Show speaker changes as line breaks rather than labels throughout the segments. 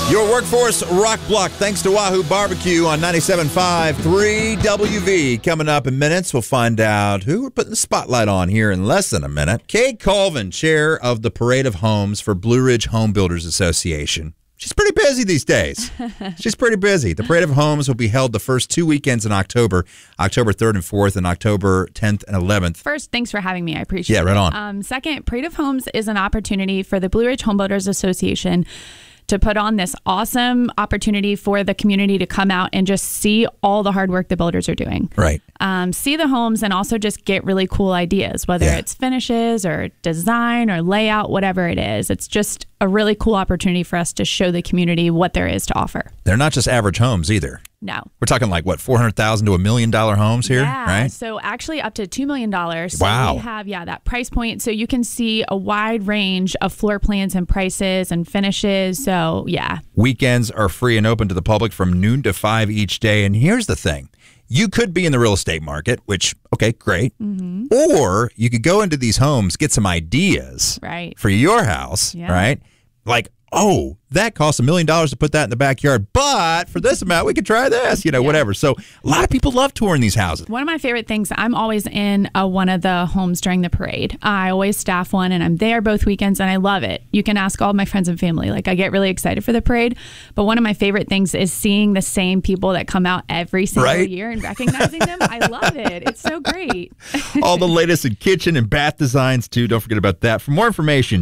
Your Workforce Rock Block, thanks to Wahoo Barbecue on 97.5 3WV. Coming up in minutes, we'll find out who we're putting the spotlight on here in less than a minute. Kate Colvin, chair of the Parade of Homes for Blue Ridge Home Builders Association. She's pretty busy these days. She's pretty busy. The Parade of Homes will be held the first 2 weekends in October, October 3rd and 4th and October 10th and 11th.
First, thanks for having me. I appreciate it.
Yeah, right on.
Second, Parade of Homes is an opportunity for the Blue Ridge Home Builders Association to put on this awesome opportunity for the community to come out and just see all the hard work the builders are doing.
Right.
See the homes and also just get really cool ideas, whether it's finishes or design or layout, whatever it is. It's just a really cool opportunity for us to show the community what there is to offer.
They're not just average homes either.
No.
We're talking like, what, $400,000 to $1 million homes here, right?
So actually up to $2 million. So
wow.
we have, that price point. So you can see a wide range of floor plans and prices and finishes. So, yeah.
Weekends are free and open to the public from noon to 5 each day. And here's the thing. You could be in the real estate market, which, okay, great. Mm-hmm. Or you could go into these homes, get some ideas for your house, right? Like, oh, that costs $1 million to put that in the backyard, but for this amount, we could try this, whatever. So a lot of people love touring these houses.
One of my favorite things, I'm always in one of the homes during the parade. I always staff one, and I'm there both weekends, and I love it. You can ask all of my friends and family. Like, I get really excited for the parade, but one of my favorite things is seeing the same people that come out every single year and recognizing them. I love it. It's so great.
All the latest in kitchen and bath designs, too. Don't forget about that. For more information,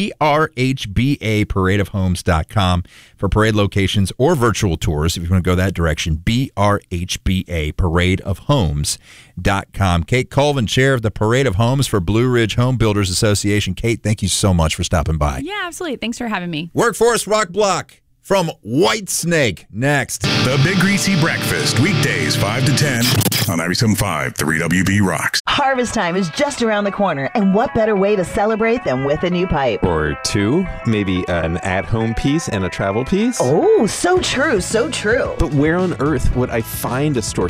BRHBA paradeofhomes.com for parade locations or virtual tours if you want to go that direction. BRHBA paradeofhomes.com. Kate Colvin, chair of the Parade of Homes for Blue Ridge Home Builders Association. Kate, thank you so much for stopping by.
Yeah, absolutely. Thanks for having me.
Workforce Rock Block from Whitesnake next.
The Big Greasy Breakfast, weekdays 5 to 10 on 97.5 3WB Rocks.
Harvest time is just around the corner, and what better way to celebrate than with a new pipe?
Or two, maybe an at-home piece and a travel piece.
Oh, so true, so true.
But where on earth would I find a store